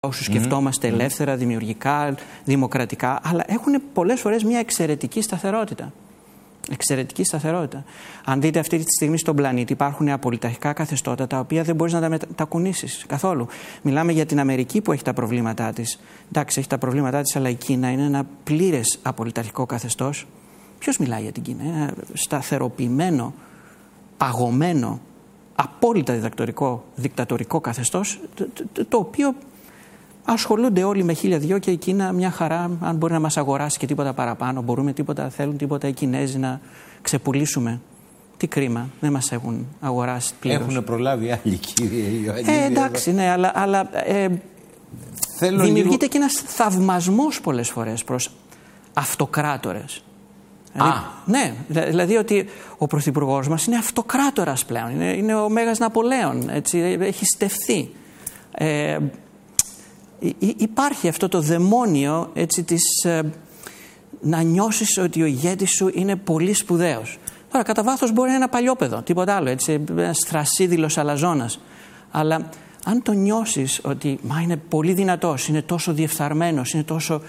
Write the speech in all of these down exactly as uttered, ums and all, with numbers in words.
όσους σκεφτόμαστε mm. ελεύθερα, δημιουργικά, δημοκρατικά, αλλά έχουν πολλές φορές μια εξαιρετική σταθερότητα. Εξαιρετική σταθερότητα. Αν δείτε αυτή τη στιγμή στον πλανήτη, υπάρχουν απολυταρχικά καθεστώτα τα οποία δεν μπορείς να τα μετακουνήσεις καθόλου. Μιλάμε για την Αμερική που έχει τα προβλήματά της. Εντάξει, έχει τα προβλήματά της, αλλά η Κίνα είναι ένα πλήρες απολυταρχικό καθεστώς. Ποιος μιλάει για την Κίνα? Ένα σταθεροποιημένο, παγωμένο, απόλυτα διδακτορικό, δικτατορικό καθεστώς, το, το, το οποίο ασχολούνται όλοι με χίλια δυο και η Κίνα μια χαρά, αν μπορεί να μας αγοράσει και τίποτα παραπάνω, μπορούμε τίποτα, θέλουν τίποτα οι Κινέζοι να ξεπουλήσουμε. Τι κρίμα, δεν μας έχουν αγοράσει πλήρως. Έχουν προλάβει άλλοι, κύριε Ιωαννίδη. Ε, εντάξει, ναι, αλλά, αλλά ε, δημιουργείται λίγο... και ένας θαυμασμός πολλές φορές προς αυτοκράτορες. Δηλαδή, ναι, δηλαδή ότι ο πρωθυπουργός μας είναι αυτοκράτορας πλέον, είναι, είναι ο Μέγας Ναπολέον, έτσι, έχει στεφθεί. Ε, Υπάρχει αυτό το δαιμόνιο, έτσι, της, ε, να νιώσεις ότι ο ηγέτης σου είναι πολύ σπουδαίος. Τώρα, κατά βάθος μπορεί να είναι ένα παλιόπαιδο, τίποτα άλλο, έτσι, ένας θρασίδηλος αλαζόνας. Αλλά αν το νιώσεις ότι μα είναι πολύ δυνατός, είναι τόσο διεφθαρμένος, είναι τόσο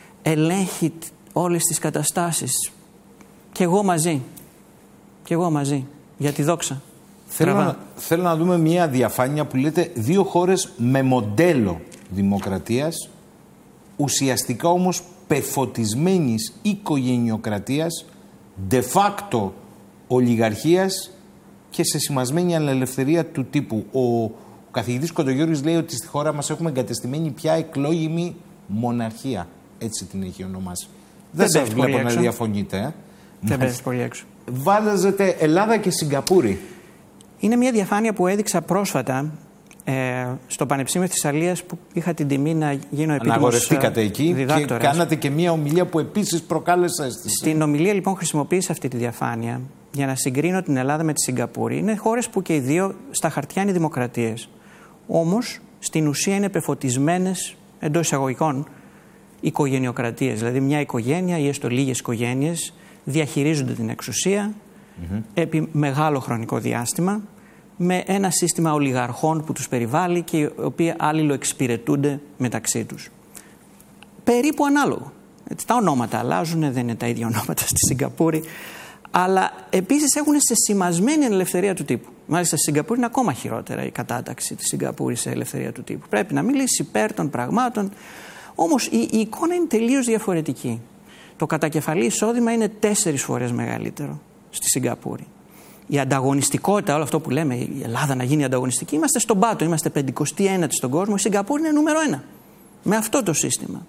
ελέγχει όλες τις καταστάσεις, και εγώ μαζί, και εγώ μαζί, για τη δόξα. Θέλω να, θέλω να δούμε μια διαφάνεια που λέτε δύο χώρες με μοντέλο δημοκρατίας, ουσιαστικά όμως πεφωτισμένης οικογενειοκρατίας, de facto ολιγαρχίας και σε σημασμένη ανελευθερία του τύπου. Ο, ο καθηγητής Κοντογιώρης λέει ότι στη χώρα μας έχουμε εγκατεστημένη πια εκλόγιμη μοναρχία. Έτσι την έχει ονομάσει. Δεν, Δεν σας βλέπω να διαφωνείτε. Ε? Δεν πέφτει πολύ έξω. Βάζετε Ελλάδα και Σιγκαπούρη. Είναι μια διαφάνεια που έδειξα πρόσφατα ε, στο Πανεπιστήμιο Θεσσαλίας, που είχα την τιμή να γίνω επίτιμος αναγορευτήκατε εκεί διδάκτορας. Και κάνατε και μια ομιλία που επίσης προκάλεσε αίσθηση. Στην ομιλία λοιπόν χρησιμοποίησα αυτή τη διαφάνεια για να συγκρίνω την Ελλάδα με τη Σιγκαπούρη. Είναι χώρες που και οι δύο στα χαρτιά είναι δημοκρατίες. Όμως στην ουσία είναι πεφωτισμένες εντός εισαγωγικών οικογενειοκρατίες. Δηλαδή μια οικογένεια ή έστω λίγες οικογένειες διαχειρίζονται την εξουσία mm-hmm. επί μεγάλο χρονικό διάστημα, με ένα σύστημα ολιγαρχών που τους περιβάλλει και οι οποίοι αλληλοεξυπηρετούνται μεταξύ τους. Περίπου ανάλογο. Έτσι, τα ονόματα αλλάζουν, δεν είναι τα ίδια ονόματα στη Σιγκαπούρη, αλλά επίσης έχουν σε σημασμένη ελευθερία του τύπου. Μάλιστα στη Σιγκαπούρη είναι ακόμα χειρότερα η κατάταξη της Σιγκαπούρης σε ελευθερία του τύπου. Πρέπει να μιλήσει υπέρ των πραγμάτων, όμως η, η εικόνα είναι τελείως διαφορετική. Το κατακεφαλή εισόδημα είναι τέσσερις φορές μεγαλύτερο στη Σιγκαπούρη. Η ανταγωνιστικότητα, όλο αυτό που λέμε, η Ελλάδα να γίνει ανταγωνιστική, είμαστε στον πάτο, είμαστε πεντηκοστή ένατη στον κόσμο, η Σιγκαπούρη είναι νούμερο ένα. Με αυτό το σύστημα.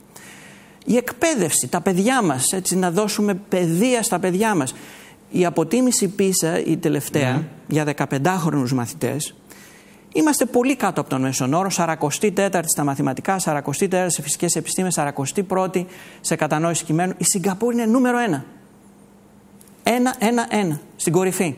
Η εκπαίδευση, τα παιδιά μας, έτσι, να δώσουμε παιδεία στα παιδιά μας. Η αποτίμηση πίσα, η τελευταία, mm. για δεκαπεντάχρονους μαθητές, είμαστε πολύ κάτω από τον μέσον όρο, σαρακοστή τέταρτη στα μαθηματικά, σαρακοστή τέταρτη σε φυσικές επιστήμες, σαρακοστή πρώτη σε κατανόηση κειμένου. Η Σιγκαπούρη είναι νούμερο ένα. Ένα, ένα, ένα, στην κορυφή.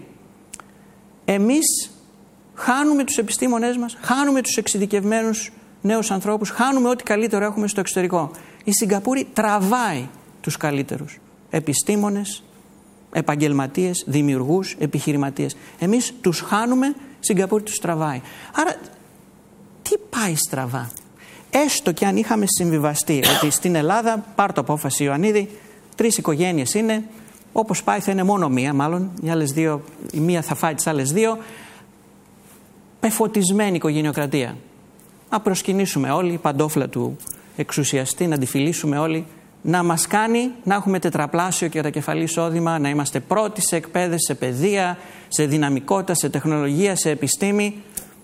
Εμείς χάνουμε τους επιστήμονές μας, χάνουμε τους εξειδικευμένους νέους ανθρώπους, χάνουμε ό,τι καλύτερο έχουμε στο εξωτερικό. Η Σιγκαπούρη τραβάει τους καλύτερους επιστήμονες, επαγγελματίες, δημιουργούς, επιχειρηματίες. Εμείς τους χάνουμε, η Σιγκαπούρη τους τραβάει. Άρα, τι πάει στραβά? Έστω και αν είχαμε συμβιβαστεί ότι στην Ελλάδα, πάρ' το απόφαση Ιωαννίδη, τρεις οικογένειες είναι, όπως πάει θα είναι μόνο μία, μάλλον οι άλλες δύο, η μία θα φάει τις άλλες δύο, πεφωτισμένη οικογενειοκρατία. Να προσκυνήσουμε όλοι, η παντόφλα του εξουσιαστή, να τη φιλήσουμε όλοι, να μας κάνει να έχουμε τετραπλάσιο και κατακεφαλή εισόδημα, να είμαστε πρώτοι σε εκπαίδευση, σε παιδεία, σε δυναμικότητα, σε τεχνολογία, σε επιστήμη.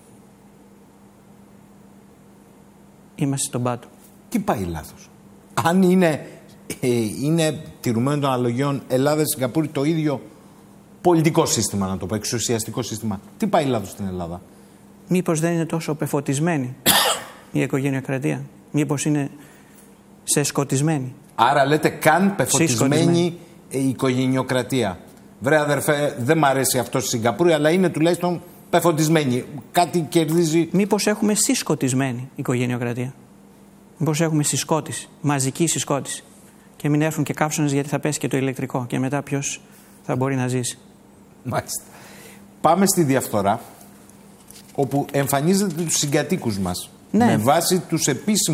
Είμαστε στον πάτο. Τι πάει λάθος? Αν είναι, ε, είναι τηρουμένο των αναλογιών Ελλάδα-Σιγκαπούρη το ίδιο πολιτικό σύστημα, να το πω, εξουσιαστικό σύστημα, τι πάει λάθος στην Ελλάδα? Μήπως δεν είναι τόσο πεφωτισμένη η οικογενειοκρατία? Μήπως είναι σε σκοτισμένη? Άρα λέτε καν πεφωτισμένη η οικογενειοκρατία. Βρε αδερφέ, δεν μ' αρέσει αυτό στη Σιγκαπούρη, αλλά είναι τουλάχιστον πεφωτισμένη. Κάτι κερδίζει. Μήπως έχουμε συσκοτισμένη οικογενειοκρατία? Μήπως έχουμε συσκότηση, μαζική συσκότηση? Και μην έρθουν και καύσωνες, γιατί θα πέσει και το ηλεκτρικό και μετά ποιος θα μπορεί να ζήσει. Μάλιστα. Πάμε στη διαφθορά, όπου εμφανίζεται τους συγκατοίκους μας. Ναι. Με βάση τους επίσημους